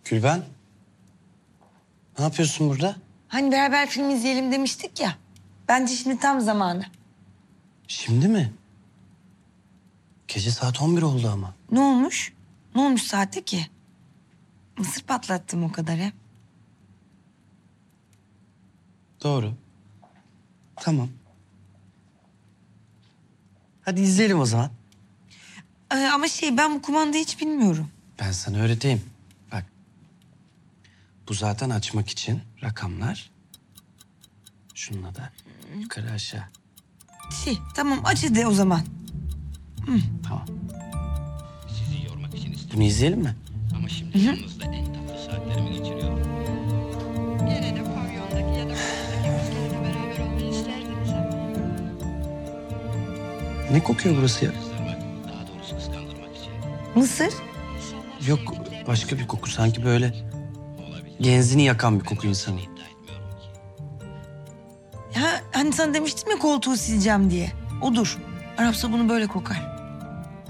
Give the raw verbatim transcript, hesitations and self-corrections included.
Gülben, ne yapıyorsun burada? Hani beraber film izleyelim demiştik ya. Bence şimdi tam zamanı. Şimdi mi? Gece saat on bir oldu ama. Ne olmuş? Ne olmuş saate ki? Mısır patlattım o kadar he. Doğru. Tamam. Hadi izleyelim o zaman. Ee, ama şey ben bu kumandayı hiç bilmiyorum. Ben sana öğreteyim. Bak. Bu zaten açmak için rakamlar. Şununla da yukarı aşağı. Şey tamam aç hadi o zaman. Tamam. Sizi yormak için istedim. Bunu izleyelim mi? Ama şimdi yanınızda en tatlı saatlerimi geçiriyorum. Yine de pavyondaki ya da buradaki kızlarla beraber olmayı isterdiniz ama. Ne kokuyor burası ya? Kızdırmak, daha doğrusu kıskandırmak için Mısır? İnsanlar Yok, sevdiklerini başka bir koku. Sanki böyle olabilir. genzini yakan bir koku insanı. İddia etmiyorum ki. Ya hani sana demiştim ya koltuğu sileceğim diye. Odur. Arap sabunu böyle kokar.